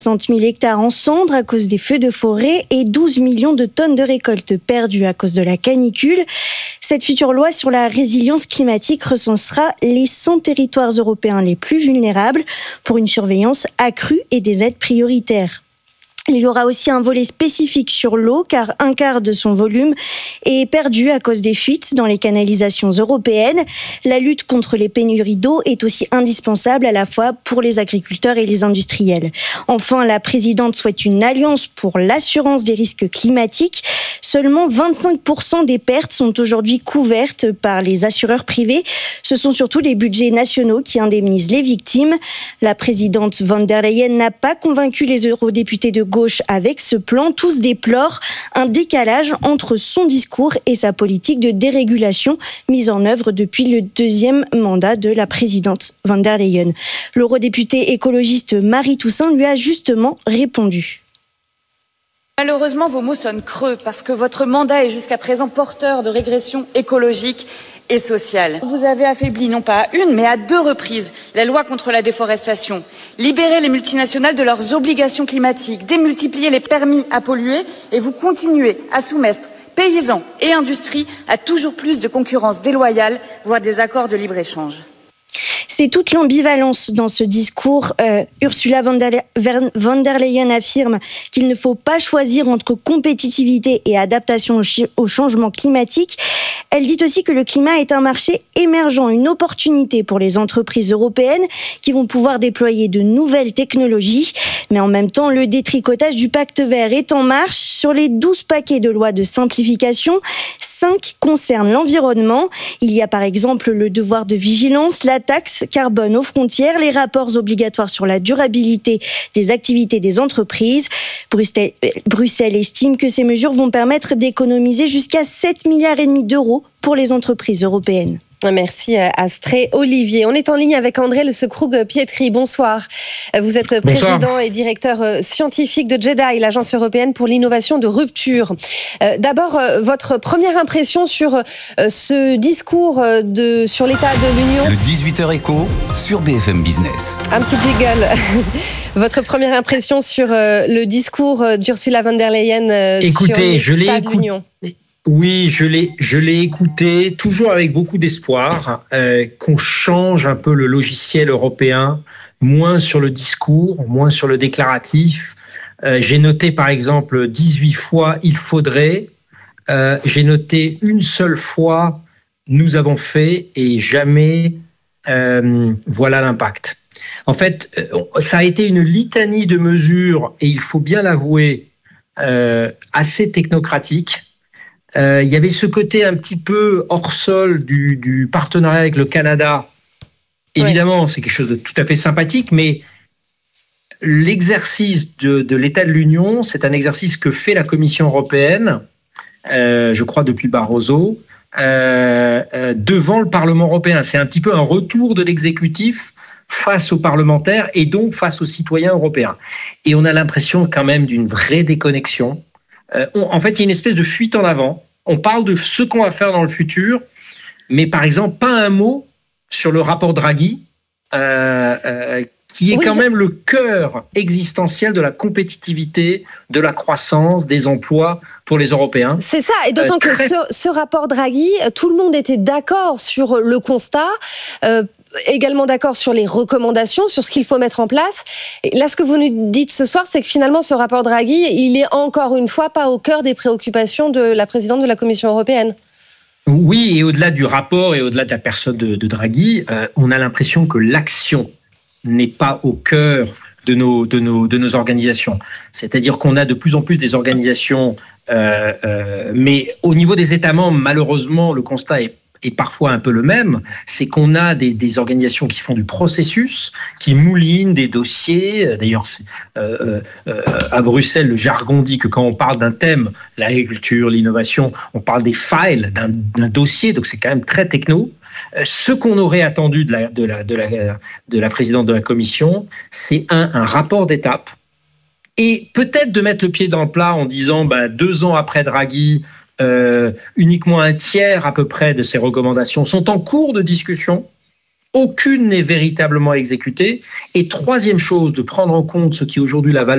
60 000 hectares en cendres à cause des feux de forêt et 12 millions de tonnes de récoltes perdues à cause de la canicule. Cette future loi sur la résilience climatique recensera les 100 territoires européens les plus vulnérables pour une surveillance accrue et des aides prioritaires. Il y aura aussi un volet spécifique sur l'eau, car un quart de son volume est perdu à cause des fuites dans les canalisations européennes. La lutte contre les pénuries d'eau est aussi indispensable à la fois pour les agriculteurs et les industriels. Enfin, la présidente souhaite une alliance pour l'assurance des risques climatiques. Seulement 25% des pertes sont aujourd'hui couvertes par les assureurs privés. Ce sont surtout les budgets nationaux qui indemnisent les victimes. La présidente von der Leyen n'a pas convaincu les eurodéputés de gauche avec ce plan. Tous déplorent un décalage entre son discours et sa politique de dérégulation mise en œuvre depuis le deuxième mandat de la présidente von der Leyen. L'eurodéputée écologiste Marie Toussaint lui a justement répondu. Malheureusement, vos mots sonnent creux parce que votre mandat est jusqu'à présent porteur de régression écologique et sociale. Vous avez affaibli non pas à une, mais à 2 reprises la loi contre la déforestation, libéré les multinationales de leurs obligations climatiques, démultiplié les permis à polluer et vous continuez à soumettre paysans et industrie à toujours plus de concurrence déloyale, voire des accords de libre-échange. C'est toute l'ambivalence dans ce discours. Ursula von der Leyen affirme qu'il ne faut pas choisir entre compétitivité et adaptation au changement climatique. Elle dit aussi que le climat est un marché émergent, une opportunité pour les entreprises européennes qui vont pouvoir déployer de nouvelles technologies. Mais en même temps, le détricotage du pacte vert est en marche. Sur les 12 paquets de lois de simplification, 5 concernent l'environnement. Il y a par exemple le devoir de vigilance, la taxe carbone aux frontières, les rapports obligatoires sur la durabilité des activités des entreprises. Bruxelles estime que ces mesures vont permettre d'économiser jusqu'à 7,5 milliards d'euros pour les entreprises européennes. Merci Astrée. Olivier, on est en ligne avec André Le Secroug-Pietri. Bonsoir. Vous êtes président et directeur scientifique de JEDI, l'agence européenne pour l'innovation de rupture. D'abord, votre première impression sur ce discours sur l'état de l'Union. Le 18h écho sur BFM Business. Un petit jiggle. Votre première impression sur le discours d'Ursula von der Leyen sur l'état de l'Union. Oui, je l'ai écouté, toujours avec beaucoup d'espoir, qu'on change un peu le logiciel européen, moins sur le discours, moins sur le déclaratif. J'ai noté par exemple 18 fois « il faudrait », j'ai noté une seule fois « nous avons fait » et jamais « voilà l'impact ». En fait, ça a été une litanie de mesures, et il faut bien l'avouer, assez technocratique. Il y avait ce côté un petit peu hors sol du partenariat avec le Canada. Évidemment, c'est quelque chose de tout à fait sympathique, mais l'exercice de l'état de l'Union, c'est un exercice que fait la Commission européenne, je crois depuis Barroso, devant le Parlement européen. C'est un petit peu un retour de l'exécutif face aux parlementaires et donc face aux citoyens européens. Et on a l'impression quand même d'une vraie déconnexion. En fait, il y a une espèce de fuite en avant. On parle de ce qu'on va faire dans le futur, mais par exemple, pas un mot sur le rapport Draghi, qui est quand même le cœur existentiel de la compétitivité, de la croissance, des emplois pour les Européens. C'est ça, et d'autant que ce rapport Draghi, tout le monde était d'accord sur le constat, également d'accord sur les recommandations, sur ce qu'il faut mettre en place. Et là, ce que vous nous dites ce soir, c'est que finalement, ce rapport Draghi, il est encore une fois pas au cœur des préoccupations de la présidente de la Commission européenne. Oui, et au-delà du rapport et au-delà de la personne de Draghi, on a l'impression que l'action n'est pas au cœur de nos organisations. C'est-à-dire qu'on a de plus en plus des organisations, mais au niveau des États membres, malheureusement, le constat est parfois un peu le même, c'est qu'on a des organisations qui font du processus, qui moulinent des dossiers. D'ailleurs, à Bruxelles, le jargon dit que quand on parle d'un thème, l'agriculture, l'innovation, on parle des files, d'un dossier, donc c'est quand même très techno. Ce qu'on aurait attendu de la présidente de la Commission, c'est un rapport d'étape, et peut-être de mettre le pied dans le plat en disant 2 ans après Draghi, uniquement un tiers à peu près de ces recommandations sont en cours de discussion. Aucune n'est véritablement exécutée. Et troisième chose, de prendre en compte ce qui est aujourd'hui la valeur